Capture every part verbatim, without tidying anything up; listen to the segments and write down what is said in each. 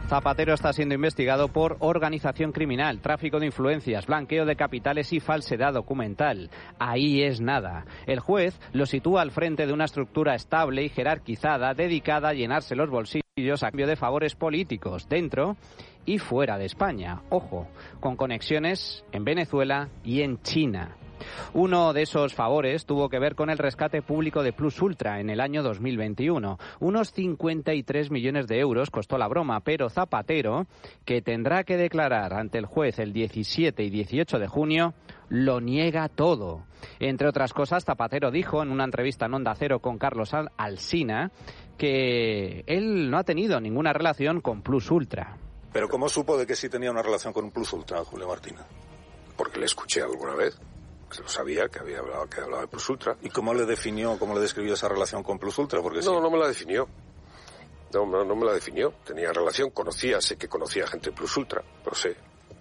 Zapatero está siendo investigado por organización criminal, tráfico de influencias, blanqueo de capitales y falsedad documental. Ahí es nada. El juez lo sitúa al frente de una estructura estable y jerarquizada dedicada a llenarse los bolsillos a cambio de favores políticos dentro y fuera de España. Ojo, con conexiones en Venezuela y en China. Uno de esos favores tuvo que ver con el rescate público de Plus Ultra en el año dos mil veintiuno. Unos cincuenta y tres millones de euros costó la broma, pero Zapatero, que tendrá que declarar ante el juez el diecisiete y dieciocho de junio, lo niega todo. Entre otras cosas, Zapatero dijo en una entrevista en Onda Cero con Carlos Alsina que él no ha tenido ninguna relación con Plus Ultra. ¿Pero cómo supo de que sí tenía una relación con Plus Ultra, Julio Martínez? Porque le escuché alguna vez. Se lo sabía, que había hablado, que hablaba de Plus Ultra. ¿Y cómo le definió, cómo le describió esa relación con Plus Ultra? Porque no, sí. no me la definió. No, no, no me la definió. Tenía relación, conocía, sé que conocía gente de Plus Ultra, lo sé.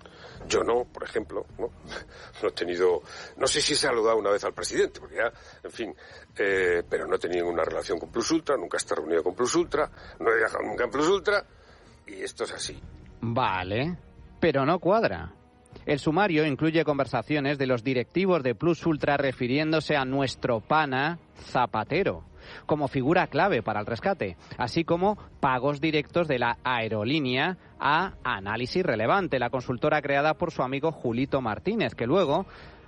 Yo no, por ejemplo, no, no he tenido, no sé si he saludado una vez al presidente, porque ya, en fin, eh, pero no he tenido ninguna relación con Plus Ultra, nunca he estado reunido con Plus Ultra, no he viajado nunca en Plus Ultra, y esto es así. Vale, pero no cuadra. El sumario incluye conversaciones de los directivos de Plus Ultra refiriéndose a nuestro pana Zapatero como figura clave para el rescate, así como pagos directos de la aerolínea a Análisis Relevante, la consultora creada por su amigo Julito Martínez, que luego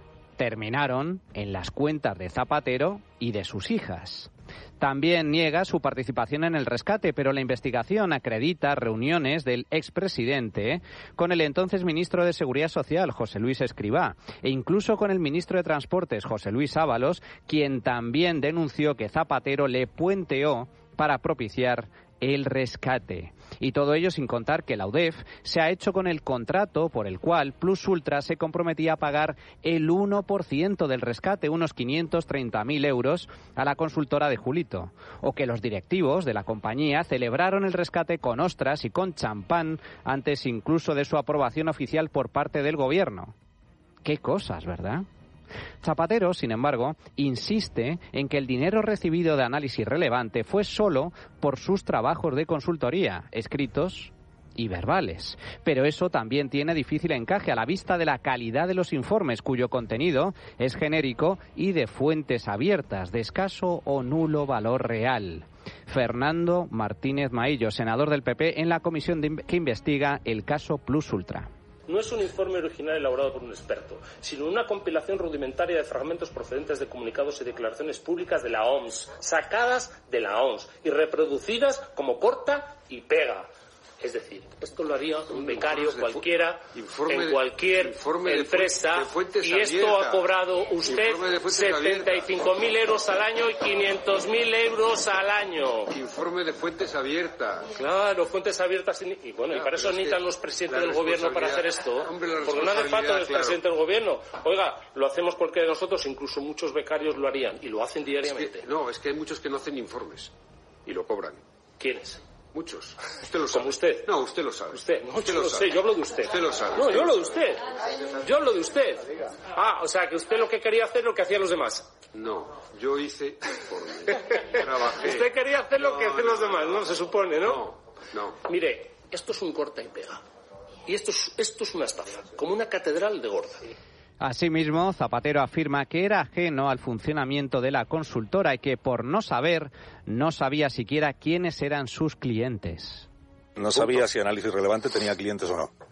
terminaron en las cuentas de Zapatero y de sus hijas. También niega su participación en el rescate, pero la investigación acredita reuniones del expresidente con el entonces ministro de Seguridad Social, José Luis Escrivá, e incluso con el ministro de Transportes, José Luis Ábalos, quien también denunció que Zapatero le puenteó para propiciar el rescate. Y todo ello sin contar que la U D E F se ha hecho con el contrato por el cual Plus Ultra se comprometía a pagar el uno por ciento del rescate, unos quinientos treinta mil euros, a la consultora de Julito. O que los directivos de la compañía celebraron el rescate con ostras y con champán antes incluso de su aprobación oficial por parte del gobierno. Qué cosas, ¿verdad? Zapatero, sin embargo, insiste en que el dinero recibido de Análisis Relevante fue solo por sus trabajos de consultoría, escritos y verbales. Pero eso también tiene difícil encaje a la vista de la calidad de los informes, cuyo contenido es genérico y de fuentes abiertas, de escaso o nulo valor real. Fernando Martínez Maillo, senador del P P en la comisión de, que investiga el caso Plus Ultra. No es un informe original elaborado por un experto, sino una compilación rudimentaria de fragmentos procedentes de comunicados y declaraciones públicas de la O M S, sacadas de la O M S y reproducidas como corta y pega. Es decir, esto lo haría un becario cualquiera, informe en cualquier de, informe empresa, de fuentes y esto abiertas. Ha cobrado usted setenta y cinco mil euros al año y quinientos mil euros al año. Informe de fuentes abiertas. Claro, fuentes abiertas. Y, y bueno, claro, y para eso necesitan los presidentes del gobierno para hacer esto. Hombre, porque no hace falta el claro. presidente del gobierno. Oiga, lo hacemos cualquiera de nosotros, incluso muchos becarios lo harían, y lo hacen diariamente. Es que, no, es que hay muchos que no hacen informes y lo cobran. ¿Quiénes? Muchos. Usted lo sabe. ¿Como usted? No, usted lo sabe. Usted, no, usted yo lo sé, sabe. yo hablo de usted. Usted lo sabe. No, usted yo hablo de usted. usted. Yo hablo de usted. Ah, o sea, que usted lo que quería hacer lo que hacían los demás. No, yo hice informes. Trabajé. Usted quería hacer lo que no, hacen no, los demás, ¿no? Se supone, ¿no? No, no. Mire, esto es un corta y pega. Y esto es, esto es una estafa, como una catedral de gorda. Asimismo, Zapatero afirma que era ajeno al funcionamiento de la consultora y que por no saber, no sabía siquiera quiénes eran sus clientes. No sabía si Análisis Relevante tenía clientes o no.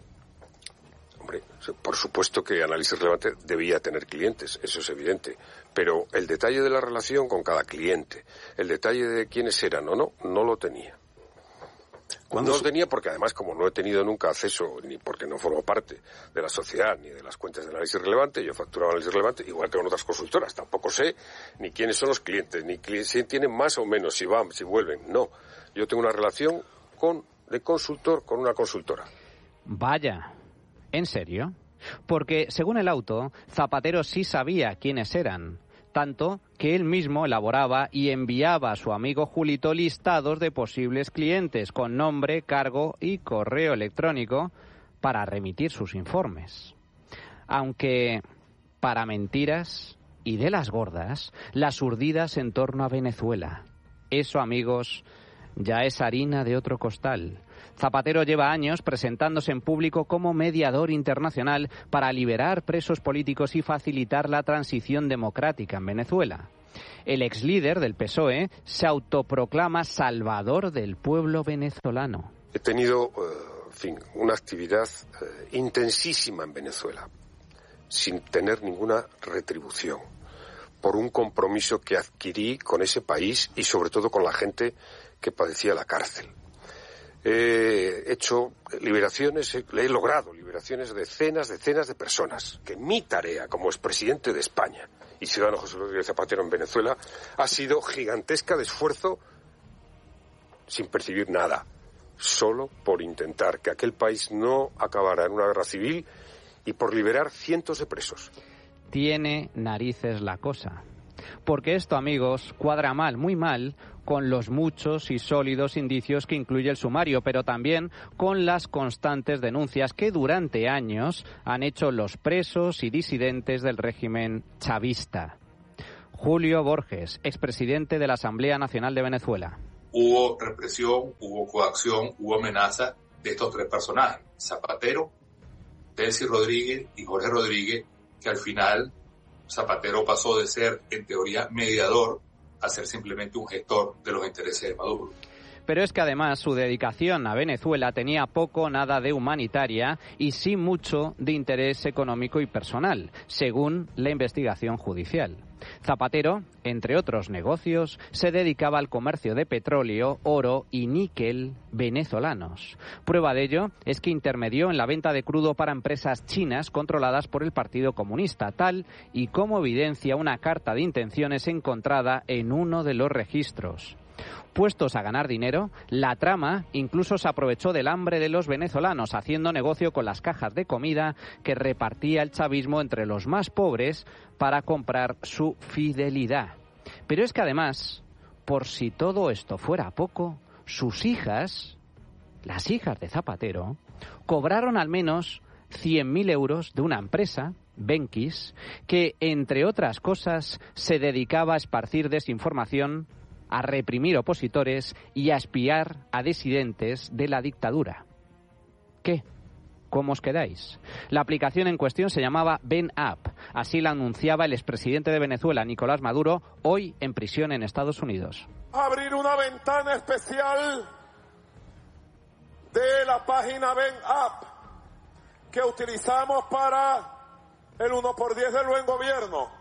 Hombre, por supuesto que Análisis Relevante debía tener clientes, eso es evidente. Pero el detalle de la relación con cada cliente, el detalle de quiénes eran o no, no lo tenía. No lo tenía porque además, como no he tenido nunca acceso, ni porque no formo parte de la sociedad, ni de las cuentas de Análisis Relevante, yo facturaba Análisis Relevante, igual que con otras consultoras. Tampoco sé ni quiénes son los clientes, ni si tienen más o menos, si van, si vuelven. No, yo tengo una relación con de consultor con una consultora. Vaya, ¿en serio? Porque, según el auto, Zapatero sí sabía quiénes eran, tanto que él mismo elaboraba y enviaba a su amigo Julito listados de posibles clientes con nombre, cargo y correo electrónico para remitir sus informes. Aunque, para mentiras y de las gordas, las urdidas en torno a Venezuela. Eso, amigos, ya es harina de otro costal. Zapatero lleva años presentándose en público como mediador internacional para liberar presos políticos y facilitar la transición democrática en Venezuela. El ex líder del P S O E se autoproclama salvador del pueblo venezolano. He tenido, en fin, una actividad eh, intensísima en Venezuela, sin tener ninguna retribución, por un compromiso que adquirí con ese país y sobre todo con la gente que padecía la cárcel. He hecho liberaciones, he logrado liberaciones de decenas, decenas de personas, que mi tarea como expresidente de España y ciudadano José Rodríguez Zapatero en Venezuela ha sido gigantesca de esfuerzo sin percibir nada, solo por intentar que aquel país no acabara en una guerra civil y por liberar cientos de presos. Tiene narices la cosa. Porque esto, amigos, cuadra mal, muy mal, con los muchos y sólidos indicios que incluye el sumario, pero también con las constantes denuncias que durante años han hecho los presos y disidentes del régimen chavista. Julio Borges, expresidente de la Asamblea Nacional de Venezuela. Hubo represión, hubo coacción, hubo amenaza de estos tres personajes, Zapatero, Delcy Rodríguez y Jorge Rodríguez, que al final Zapatero pasó de ser, en teoría, mediador a ser simplemente un gestor de los intereses de Maduro. Pero es que además su dedicación a Venezuela tenía poco o nada de humanitaria y sí mucho de interés económico y personal, según la investigación judicial. Zapatero, entre otros negocios, se dedicaba al comercio de petróleo, oro y níquel venezolanos. Prueba de ello es que intermedió en la venta de crudo para empresas chinas controladas por el Partido Comunista, tal y como evidencia una carta de intenciones encontrada en uno de los registros. Puestos a ganar dinero, la trama incluso se aprovechó del hambre de los venezolanos, haciendo negocio con las cajas de comida que repartía el chavismo entre los más pobres para comprar su fidelidad. Pero es que además, por si todo esto fuera poco, sus hijas, las hijas de Zapatero, cobraron al menos cien mil euros de una empresa, Benquis, que, entre otras cosas, se dedicaba a esparcir desinformación, a reprimir opositores y a espiar a disidentes de la dictadura. ¿Qué? ¿Cómo os quedáis? La aplicación en cuestión se llamaba BenApp. Así la anunciaba el expresidente de Venezuela, Nicolás Maduro, hoy en prisión en Estados Unidos. Abrir una ventana especial de la página BenApp que utilizamos para el uno por diez del buen gobierno.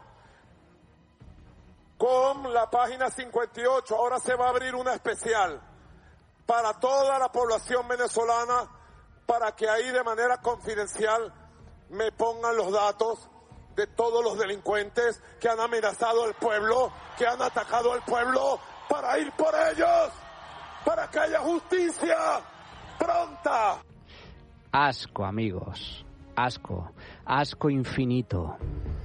Con la página cincuenta y ocho, ahora se va a abrir una especial para toda la población venezolana, para que ahí de manera confidencial me pongan los datos de todos los delincuentes que han amenazado al pueblo, que han atacado al pueblo, para ir por ellos, para que haya justicia pronta. Asco, amigos, asco, asco infinito.